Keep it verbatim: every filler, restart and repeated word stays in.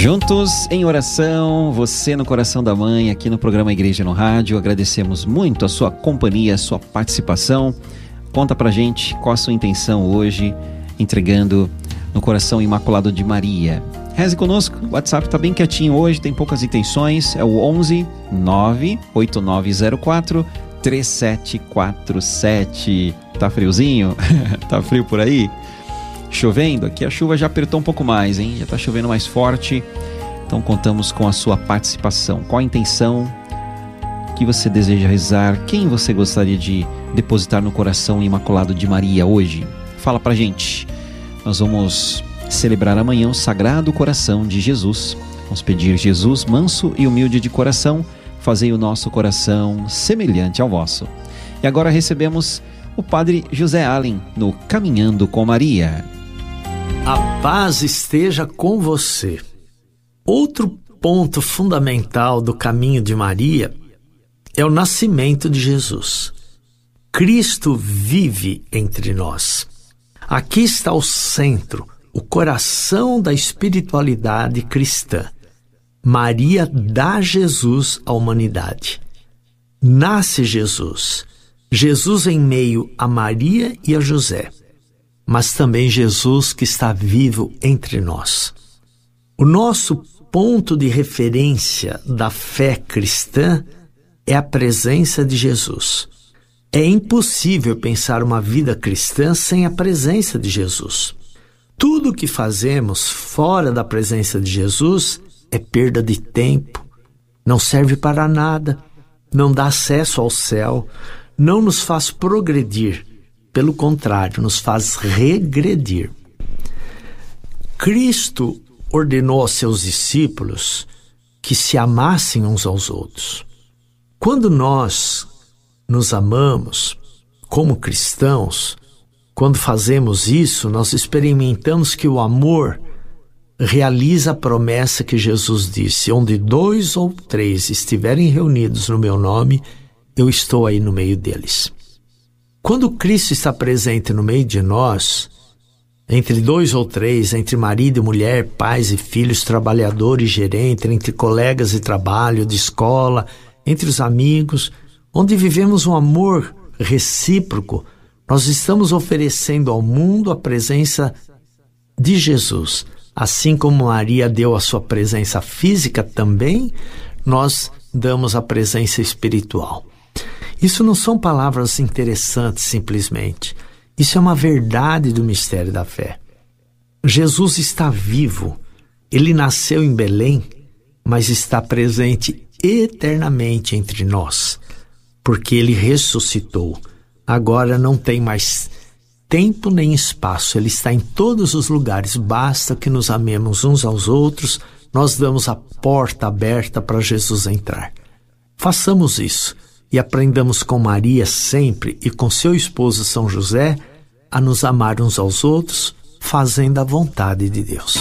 Juntos em oração, você no coração da mãe, aqui no programa Igreja no Rádio. Agradecemos muito a sua companhia, a sua participação. Conta pra gente qual a sua intenção hoje, entregando no coração imaculado de Maria. Reze conosco, o WhatsApp tá bem quietinho hoje, tem poucas intenções. É o onze nove oito nove zero quatro três sete quatro sete. Tá friozinho? Tá frio por aí? Chovendo? Aqui a chuva já apertou um pouco mais, hein? Já tá chovendo mais forte. Então contamos com a sua participação. Qual a intenção que você deseja rezar? Quem você gostaria de depositar no coração imaculado de Maria hoje? Fala pra gente. Nós vamos celebrar amanhã o Sagrado Coração de Jesus. Vamos pedir: Jesus, manso e humilde de coração, fazei o nosso coração semelhante ao vosso. E agora recebemos o Padre José Allen no Caminhando com Maria. A paz esteja com você. Outro ponto fundamental do caminho de Maria é o nascimento de Jesus. Cristo vive entre nós. Aqui está o centro, o coração da espiritualidade cristã. Maria dá Jesus à humanidade. Nasce Jesus. Jesus em meio a Maria e a José, mas também Jesus que está vivo entre nós. O nosso ponto de referência da fé cristã é a presença de Jesus. É impossível pensar uma vida cristã sem a presença de Jesus. Tudo o que fazemos fora da presença de Jesus é perda de tempo, não serve para nada, não dá acesso ao céu, não nos faz progredir, pelo contrário, nos faz regredir. Cristo ordenou aos seus discípulos que se amassem uns aos outros. Quando nós nos amamos como cristãos, quando fazemos isso, nós experimentamos que o amor realiza a promessa que Jesus disse: onde dois ou três estiverem reunidos no meu nome, eu estou aí no meio deles. Quando Cristo está presente no meio de nós, entre dois ou três, entre marido e mulher, pais e filhos, trabalhador e gerente, entre colegas de trabalho, de escola, entre os amigos, onde vivemos um amor recíproco, nós estamos oferecendo ao mundo a presença de Jesus. Assim como Maria deu a sua presença física também, nós damos a presença espiritual. Isso não são palavras interessantes simplesmente. Isso é uma verdade do mistério da fé. Jesus está vivo. Ele nasceu em Belém, mas está presente eternamente entre nós, porque ele ressuscitou. Agora não tem mais tempo nem espaço. Ele está em todos os lugares. Basta que nos amemos uns aos outros. Nós damos a porta aberta para Jesus entrar. Façamos isso. E aprendamos com Maria sempre e com seu esposo São José a nos amar uns aos outros, fazendo a vontade de Deus.